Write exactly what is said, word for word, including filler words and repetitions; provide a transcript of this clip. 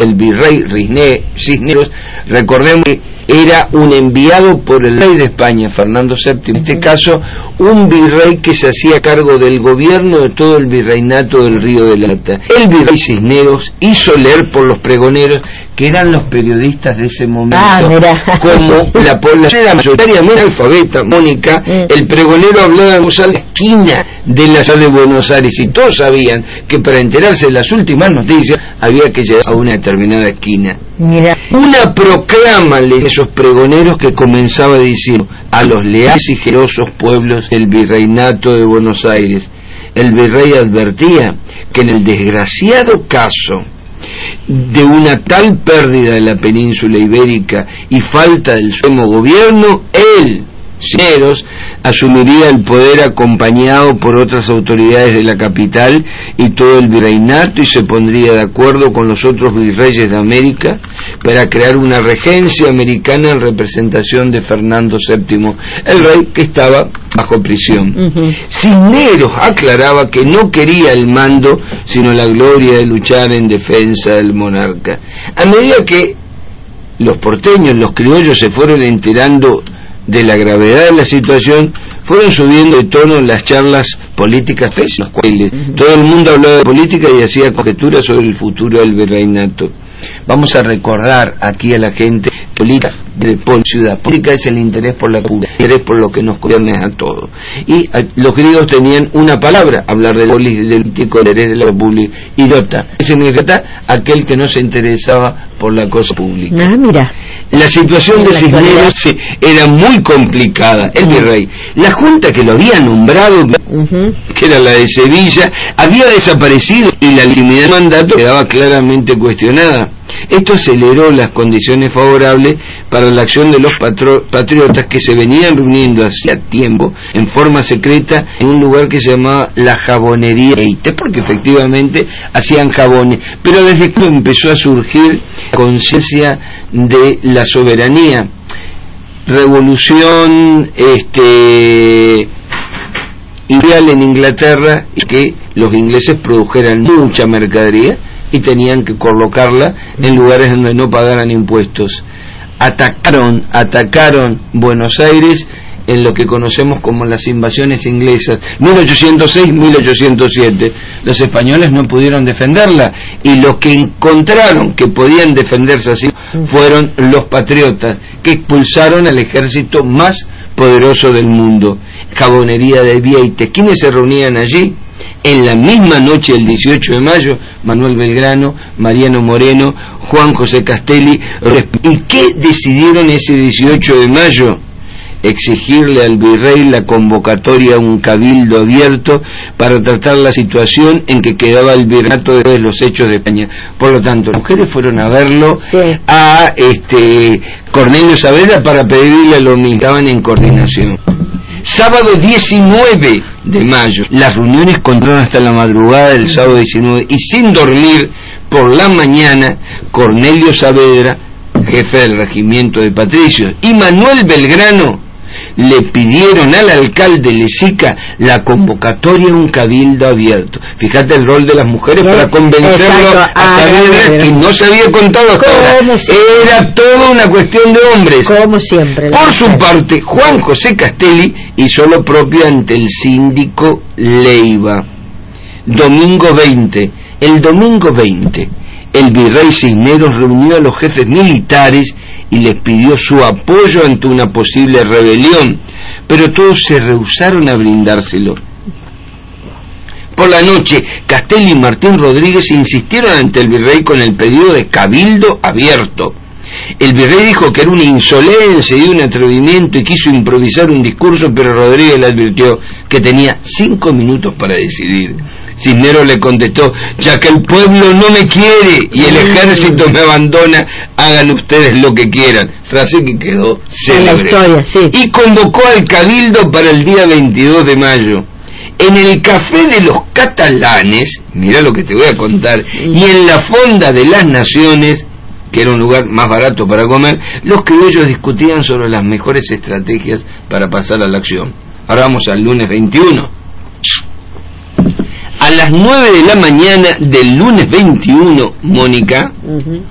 el virrey Cisneros, recordemos que era un enviado por el rey de España, Fernando séptimo, en este caso un virrey que se hacía cargo del gobierno de todo el virreinato del Río de la Plata. El virrey Cisneros hizo leer por los pregoneros, que eran los periodistas de ese momento, ah, como la población era mayoritariamente alfabeta, Mónica, mm. el pregonero hablaba en voz alta esquina de la ciudad de Buenos Aires, y todos sabían que para enterarse de las últimas noticias había que llegar a una determinada esquina. Mira. Una proclama de esos pregoneros que comenzaba diciendo: a los leales y generosos pueblos del virreinato de Buenos Aires, el virrey advertía que en el desgraciado caso de una tal pérdida de la península ibérica y falta del supremo gobierno, él, Cisneros, asumiría el poder acompañado por otras autoridades de la capital y todo el virreinato, y se pondría de acuerdo con los otros virreyes de América para crear una regencia americana en representación de Fernando séptimo, el rey que estaba bajo prisión. Uh-huh. Cisneros aclaraba que no quería el mando, sino la gloria de luchar en defensa del monarca. A medida que los porteños, los criollos, se fueron enterando de la gravedad de la situación, fueron subiendo de tono las charlas políticas, en las cuales uh-huh. todo el mundo hablaba de política y hacía conjeturas sobre el futuro del virreinato. Vamos a recordar aquí a la gente: política de ciudad, política es el interés por la cultura, el interés por lo que nos concierne a todos. Y a, los griegos tenían una palabra, hablar del polis, del político, del interés de la república, idiota. ¿Qué significa? Aquel que no se interesaba por la cosa pública. Ah, mira. La situación de Cisneros era muy complicada. El virrey, la junta que lo había nombrado, uh-huh. que era la de Sevilla, había desaparecido y la legitimidad del mandato quedaba claramente cuestionada. Esto aceleró las condiciones favorables para la acción de los patro- patriotas que se venían reuniendo hacía tiempo en forma secreta en un lugar que se llamaba la Jabonería Eite, porque efectivamente hacían jabones. Pero desde que empezó a surgir la conciencia de la soberanía, revolución este ideal en Inglaterra, es que los ingleses produjeran mucha mercadería y tenían que colocarla en lugares donde no pagaran impuestos. Atacaron, atacaron Buenos Aires en lo que conocemos como las invasiones inglesas, mil ochocientos seis a mil ochocientos siete. Los españoles no pudieron defenderla, y los que encontraron que podían defenderse así fueron los patriotas, que expulsaron al ejército más poderoso del mundo. Jabonería de Vieites. ¿Quiénes se reunían allí? En la misma noche del dieciocho de mayo, Manuel Belgrano, Mariano Moreno, Juan José Castelli. ¿Y qué decidieron ese dieciocho de mayo? Exigirle al virrey la convocatoria a un cabildo abierto para tratar la situación en que quedaba el virreinato de los hechos de España. Por lo tanto, las mujeres fueron a verlo, sí. a este Cornelio Saavedra, para pedirle lo mismo. Estaban en coordinación. Sábado diecinueve de mayo, las reuniones continuaron hasta la madrugada del sábado diecinueve, y sin dormir por la mañana, Cornelio Saavedra, jefe del regimiento de patricios, y Manuel Belgrano le pidieron al alcalde Lezica la convocatoria a un cabildo abierto. Fíjate el rol de las mujeres para convencerlo a Saavedra, que no se había contado hasta ahora. Era toda una cuestión de hombres. Como siempre. Por su parte, Juan José Castelli hizo lo propio ante el síndico Leiva. Domingo veinte. El domingo veinte, el virrey Cisneros reunió a los jefes militares y les pidió su apoyo ante una posible rebelión, pero todos se rehusaron a brindárselo. Por la noche, Castelli y Martín Rodríguez insistieron ante el virrey con el pedido de cabildo abierto. El virrey dijo que era una insolencia y un atrevimiento, y quiso improvisar un discurso, pero Rodríguez le advirtió que tenía cinco minutos para decidir. Cisneros le contestó: ya que el pueblo no me quiere y el ejército me abandona, hagan ustedes lo que quieran. Frase que quedó célebre. Historia, sí. Y convocó al cabildo para el día veintidós de mayo. En el Café de los Catalanes, mirá lo que te voy a contar, y en la Fonda de las Naciones, que era un lugar más barato para comer, los criollos discutían sobre las mejores estrategias para pasar a la acción. Ahora vamos al lunes veintiuno. A las nueve de la mañana del lunes veintiuno, Mónica, uh-huh.